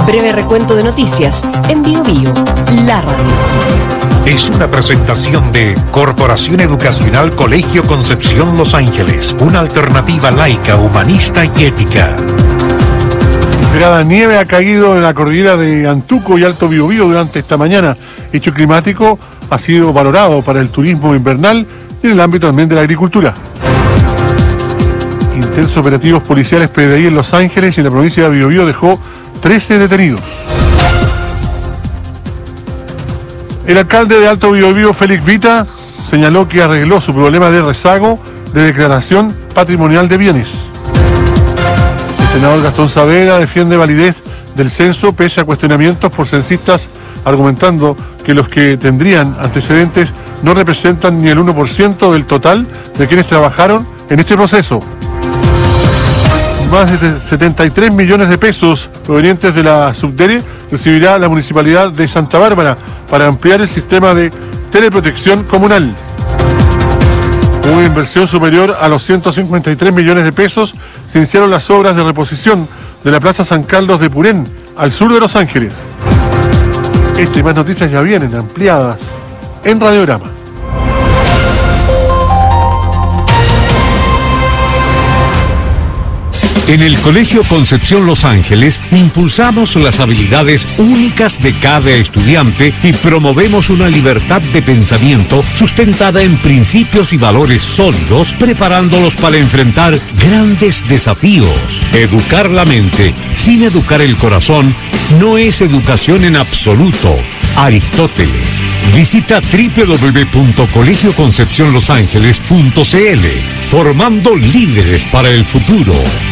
Breve recuento de noticias en Bio Bio, la radio. Es una presentación de Corporación Educacional Colegio Concepción Los Ángeles, una alternativa laica, humanista y ética. Esperada nieve ha caído en la cordillera de Antuco y Alto Biobío durante esta mañana. Hecho climático ha sido valorado para el turismo invernal y en el ámbito también de la agricultura. Intensos operativos policiales PDI en Los Ángeles y en la provincia de Biobío dejó 13 detenidos. El alcalde de Alto Biobío, Félix Vita, señaló que arregló su problema de rezago de declaración patrimonial de bienes. El senador Gastón Saavedra defiende validez del censo pese a cuestionamientos por censistas, argumentando que los que tendrían antecedentes no representan ni el 1% del total de quienes trabajaron en este proceso. Más de 73 millones de pesos provenientes de la Subdere recibirá la Municipalidad de Santa Bárbara para ampliar el sistema de teleprotección comunal. Una inversión superior a los 153 millones de pesos se iniciaron las obras de reposición de la Plaza San Carlos de Purén, al sur de Los Ángeles. Esta y más noticias ya vienen ampliadas en Radiograma. En el Colegio Concepción Los Ángeles impulsamos las habilidades únicas de cada estudiante y promovemos una libertad de pensamiento sustentada en principios y valores sólidos, preparándolos para enfrentar grandes desafíos. Educar la mente sin educar el corazón no es educación en absoluto. Aristóteles. Visita www.colegioconcepcionlosangeles.cl, formando líderes para el futuro.